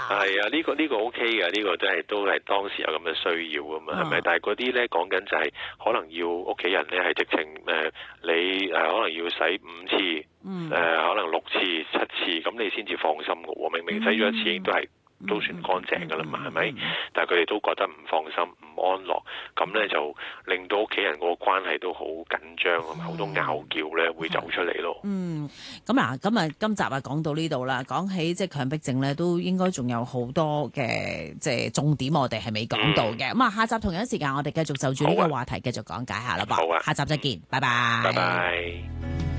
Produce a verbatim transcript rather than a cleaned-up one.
係啊，呢、這個呢、這個 O K 嘅，呢、這個都係都係當時有咁嘅需要啊嘛，係咪、啊？但係嗰啲咧講緊就係可能要屋企人咧係直情誒、呃，你誒、呃、可能要洗五次，誒、嗯呃、可能六次、七次，咁你先至放心嘅喎。明明洗咗一次已經都係。都算乾淨㗎啦嘛，係咪？但係佢哋都覺得唔放心、唔安樂，咁咧就令到屋企人嗰個關係都好緊張啊，好多拗撬咧會走出嚟咯。 嗯，咁嗱，咁啊，今集啊講到呢度啦。講起即係強迫症咧，都應該仲有好多嘅即係重點，我哋係未講到嘅。咁啊、嗯，下集同樣時間，我哋繼續就住呢個話題繼續講解下啦噃。好啊，下集再見，拜拜。 拜拜。